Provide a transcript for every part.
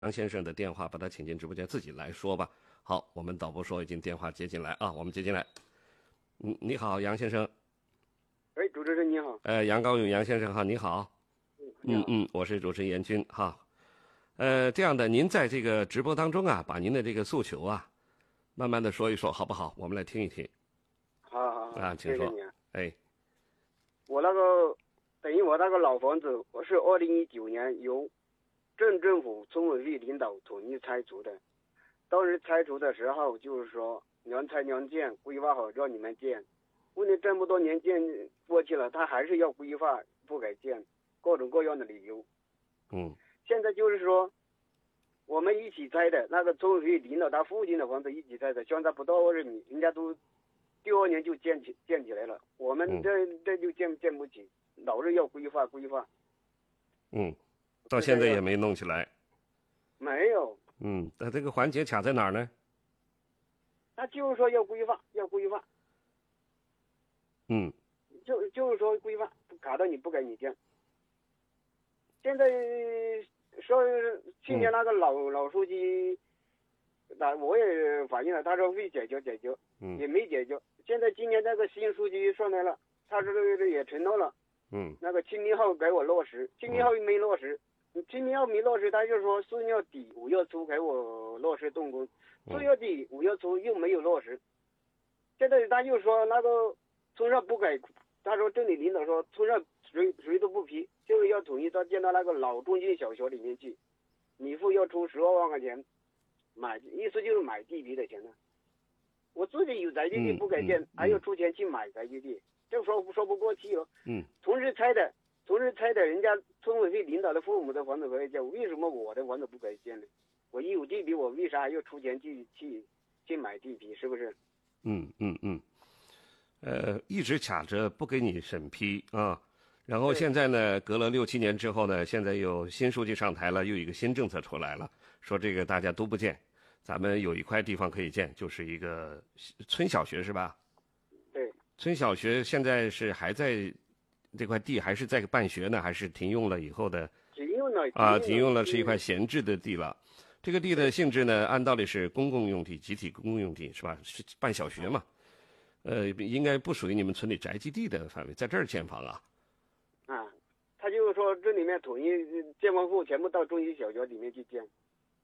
杨先生的电话，把他请进直播间，自己来说吧。好，我们导播说已经电话接进来啊，我们接进来。你好，杨先生。 哎，主持人你好。 杨高勇杨先生哈，你好。 你好。 我是主持人严军哈。这样的，您在这个直播当中啊，把您的这个诉求啊，慢慢的说一说，好不好？我们来听一听。 好啊，请说。 谢谢你啊。 哎， 我等于我那个老房子，我是2019年由镇政府村委会领导统一拆除的。当时拆除的时候就是说两拆两建，规划好让你们建。问题这么多年建过去了，他还是要规划不给建，各种各样的理由。现在就是说我们一起拆的，那个村委会领导他附近的房子一起拆的，相差不到20米，人家都第二年就建起来了，我们这就建不起，老是要规划。 到现在也没弄起来。 没有。 那这个环节卡在哪儿呢？ 他就是说要规划。就是说规划卡到你不给你建。现在说去年那个老书记，我也反映了，他说会解决，也没解决。现在今年那个新书记上来了，他说也承诺了，那个7年后给我落实，7年后没落实，7年后没落实，他就说4月底5月初给我落实动工，4月底5月初又没有落实。现在他又说那个村上不给，他说镇里领导说村上谁都不批，就是要统一到建到那个老中心小学里面去，每户要出12万块钱买，意思就是买地皮的钱呢。我自己有宅基地不给建，还要出钱去买宅基地，这说不过去了。同时拆的人家村委会领导的父母的房子可以建，为什么我的房子不可以建呢？我一有地皮，我为啥还要出钱去买地皮？是不是？ 一直卡着不给你审批啊，然后现在呢，隔了6、7年之后呢，现在有新书记上台了，又有一个新政策出来了，说这个大家都不建，咱们有一块地方可以建，就是一个村小学是吧？ 对。 村小学现在是还在这块地还是在办学呢，还是停用了以后的？停用了，是一块闲置的地了。这个地的性质呢，按道理是公共用地、集体公共用地是吧？是办小学嘛？应该不属于你们村里宅基地的范围，在这儿建房啊？ 他就是说这里面统一建房户全部到中心小学里面去建。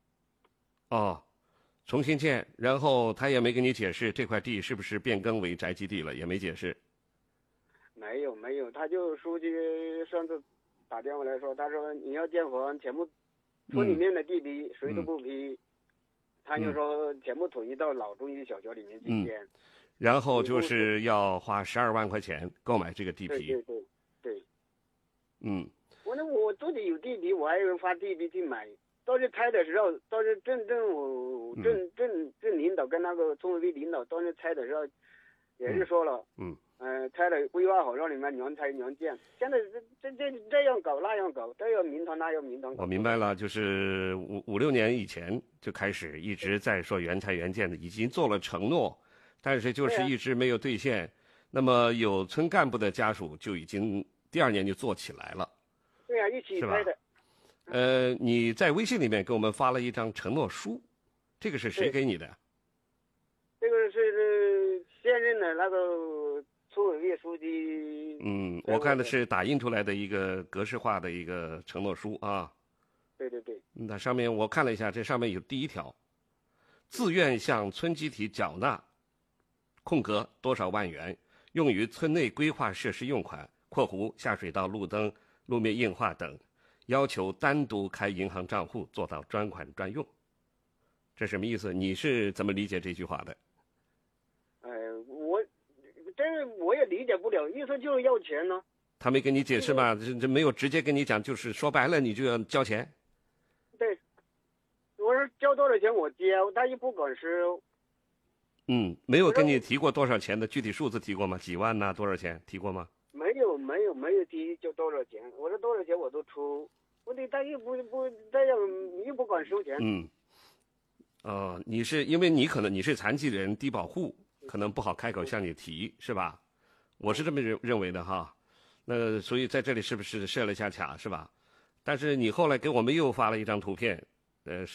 重新建，然后他也没跟你解释这块地是不是变更为宅基地了，也没解释。 没有，他就书记上次打电话来说，他说你要建房，全部村里面的地皮谁都不批，他就说全部统一到老中心小学里面去建。 然后就是要花12万块钱购买这个地皮。 对。我自己有地皮，我还有发地皮去买。当时拆的时候，当时镇领导跟那个村委会领导当时拆的时候，也是说了，拆了规划好让你们娘拆娘建。现在这样搞那样搞，这样民团那样民团搞。 我明白了，就是5、6年以前就开始一直在说原拆原建的，已经做了承诺。但是就是一直没有兑现，那么有村干部的家属就已经第2年就做起来了。 对啊，一起拆的。 你在微信里面给我们发了一张承诺书，这个是谁给你的？ 这个是现任的那个村委会书记。 我看的是打印出来的一个格式化的一个承诺书啊。 对。 那上面我看了一下，这上面有第1条，自愿向村集体缴纳空格多少万元，用于村内规划设施用款（括弧下水道、路灯、路面硬化等），要求单独开银行账户，做到专款专用。这什么意思？你是怎么理解这句话的？ 我也理解不了，意思就是要钱呢。 他没跟你解释吗？这没有直接跟你讲，就是说白了你就要交钱。 对，我说交多少钱我交，他又不管是。 没有跟你提过多少钱的具体数字提过吗？几万呐？多少钱提过吗？ 没有提就多少钱，我说多少钱我都出，问题他又不这样，又不管收钱。 你是因为你可能你是残疾人低保户，可能不好开口向你提，是吧？我是这么认为的哈。那所以在这里是不是设了一下卡，是吧？但是你后来给我们又发了一张图片， 呃。